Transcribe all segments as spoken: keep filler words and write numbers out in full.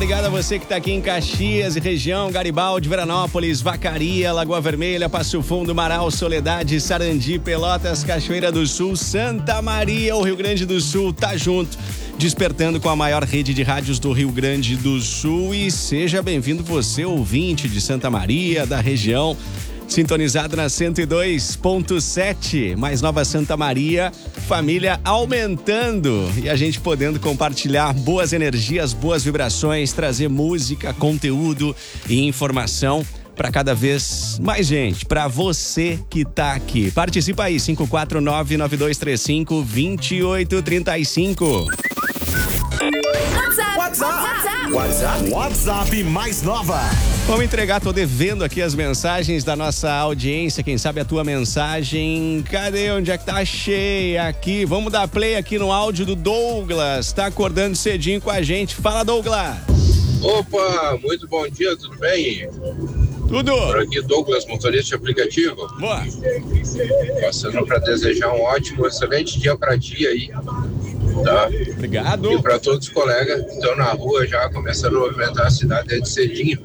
obrigado a você que está aqui em Caxias e região, Garibaldi, Veranópolis, Vacaria, Lagoa Vermelha, Passo Fundo, Marau, Soledade, Sarandi, Pelotas, Cachoeira do Sul, Santa Maria, o Rio Grande do Sul tá junto, despertando com a maior rede de rádios do Rio Grande do Sul. E seja bem-vindo você, ouvinte de Santa Maria, da região, sintonizado na cento e dois ponto sete, mais Nova Santa Maria, família aumentando e a gente podendo compartilhar boas energias, boas vibrações, trazer música, conteúdo e informação para cada vez mais gente, para você que tá aqui. Participa aí, cinco quatro nove, nove dois três cinco, dois oito três cinco. WhatsApp, WhatsApp, WhatsApp, WhatsApp mais nova. Vamos entregar, tô devendo aqui as mensagens da nossa audiência, quem sabe a tua mensagem, cadê, onde é que tá? Achei aqui, vamos dar play aqui no áudio do Douglas, tá acordando cedinho com a gente, fala Douglas. Opa, muito bom dia, tudo bem? Tudo. Por aqui Douglas, motorista de aplicativo. Boa. Passando para desejar um ótimo, excelente dia para ti aí. Tá? Obrigado. E para todos os colegas que estão na rua já, começando a movimentar a cidade desde cedinho.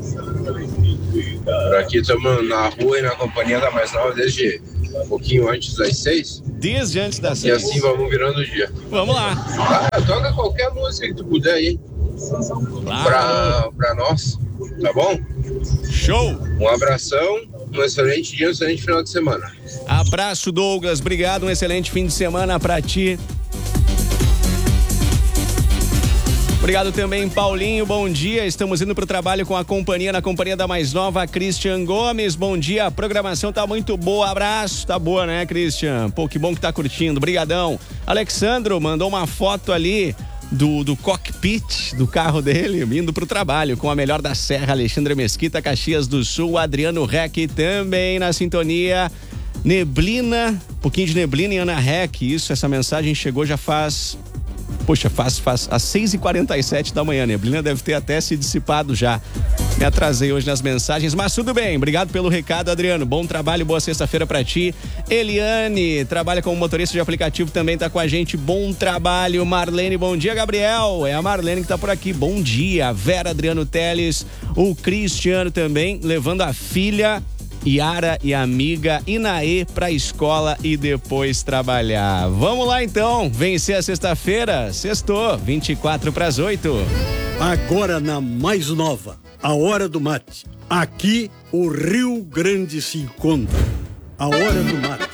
Por aqui estamos na rua e na companhia da Mais Nova desde um pouquinho antes das seis. Desde antes das E seis. assim vamos virando o dia. Vamos lá. Ah, toca qualquer música que tu puder aí. Claro. Pra, pra nós, tá bom? Show. Um abração, um excelente dia, um excelente final de semana. Abraço, Douglas. Obrigado, um excelente fim de semana pra ti. Obrigado também, Paulinho, bom dia, estamos indo para o trabalho com a companhia, na companhia da Mais Nova, Christian Gomes, bom dia, a programação tá muito boa, abraço, tá boa, né, Christian? Pô, que bom que tá curtindo, brigadão. Alexandro mandou uma foto ali do, do cockpit do carro dele, indo para o trabalho com a melhor da Serra, Alexandre Mesquita, Caxias do Sul, Adriano Rec também na sintonia, neblina, um pouquinho de neblina em Ana Rec, isso, essa mensagem chegou já faz... Poxa, faz, faz às seis e quarenta e sete da manhã, neblina deve ter até se dissipado já. Me atrasei hoje nas mensagens, mas tudo bem. Obrigado pelo recado, Adriano. Bom trabalho, boa sexta-feira pra ti. Eliane, trabalha como motorista de aplicativo, também tá com a gente. Bom trabalho. Marlene, bom dia, Gabriel. É a Marlene que tá por aqui. Bom dia. Vera, Adriano Teles, o Cristiano também, levando a filha Yara e a amiga Inaê pra escola e depois trabalhar. Vamos lá então, vencer a sexta-feira, sextou, vinte e quatro para as oito. Agora na Mais Nova, a hora do mate. Aqui o Rio Grande se encontra. A hora do mate.